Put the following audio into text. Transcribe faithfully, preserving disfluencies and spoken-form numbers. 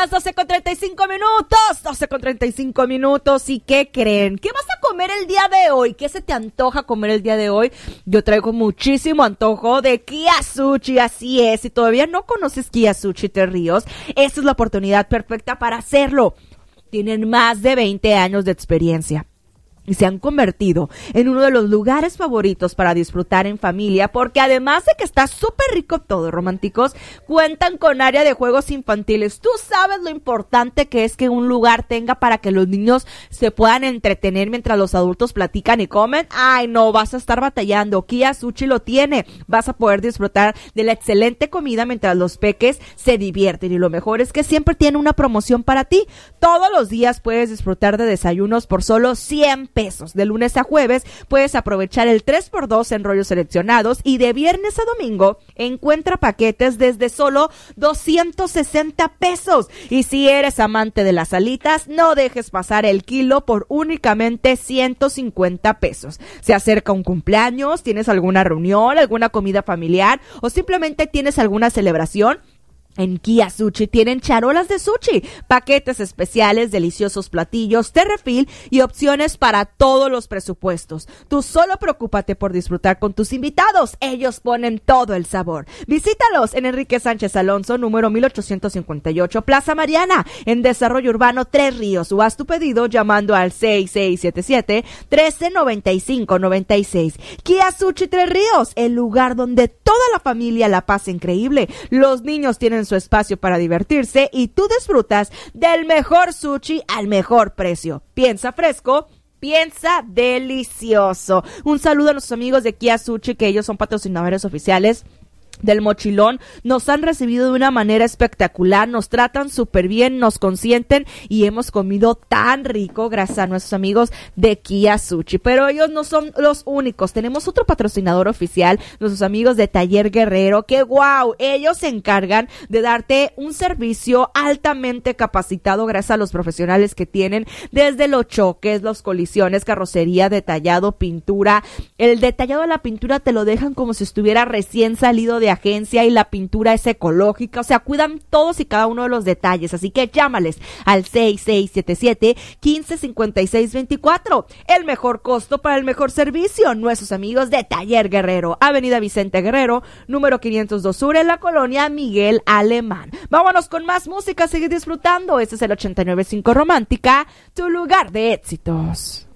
las doce con treinta y cinco minutos, doce con treinta y cinco minutos. ¿Y qué creen? ¿Qué vas a comer el día de hoy? ¿Qué se te antoja comer el día de hoy? Yo traigo muchísimo antojo de Kia Sushi, así es. Si todavía no conoces Kia Sushi Tres Ríos, esta es la oportunidad perfecta para hacerlo. Tienen más de veinte años de experiencia y se han convertido en uno de los lugares favoritos para disfrutar en familia, porque además de que está súper rico todo, románticos, cuentan con área de juegos infantiles. Tú sabes lo importante que es que un lugar tenga para que los niños se puedan entretener mientras los adultos platican y comen. Ay, no, vas a estar batallando. Kia Sushi lo tiene. Vas a poder disfrutar de la excelente comida mientras los peques se divierten, y lo mejor es que siempre tiene una promoción para ti. Todos los días puedes disfrutar de desayunos por solo cien pesos. De lunes a jueves puedes aprovechar el tres por dos en rollos seleccionados, y de viernes a domingo encuentra paquetes desde solo doscientos sesenta pesos. Y si eres amante de las alitas, no dejes pasar el kilo por únicamente ciento cincuenta pesos. Se acerca un cumpleaños, tienes alguna reunión, alguna comida familiar o simplemente tienes alguna celebración. En Kia Sushi tienen charolas de sushi, paquetes especiales, deliciosos platillos, té refil y opciones para todos los presupuestos. Tú solo preocúpate por disfrutar con tus invitados. Ellos ponen todo el sabor. Visítalos en Enrique Sánchez Alonso, número mil ochocientos cincuenta y ocho, Plaza Mariana, en Desarrollo Urbano Tres Ríos, o haz tu pedido llamando al seis seis siete siete, uno tres nueve cinco nueve seis. Kia Sushi Tres Ríos, el lugar donde toda la familia la pasa increíble. Los niños tienen su espacio para divertirse y tú disfrutas del mejor sushi al mejor precio. Piensa fresco, piensa delicioso. Un saludo a nuestros amigos de Kia Sushi, que ellos son patrocinadores oficiales del Mochilón. Nos han recibido de una manera espectacular, nos tratan súper bien, nos consienten y hemos comido tan rico gracias a nuestros amigos de Kia Sushi. Pero ellos no son los únicos, tenemos otro patrocinador oficial, nuestros amigos de Taller Guerrero, que wow, ellos se encargan de darte un servicio altamente capacitado gracias a los profesionales que tienen, desde los choques, las colisiones, carrocería, detallado, pintura. El detallado de la pintura te lo dejan como si estuviera recién salido de agencia, y la pintura es ecológica, o sea, cuidan todos y cada uno de los detalles. Así que llámales al seis seis siete siete, uno cinco cinco seis dos cuatro. El mejor costo para el mejor servicio, nuestros amigos de Taller Guerrero, Avenida Vicente Guerrero, número quinientos dos Sur, en la colonia Miguel Alemán. Vámonos con más música, sigue disfrutando. Este es el ochenta y nueve punto cinco Romántica, tu lugar de éxitos.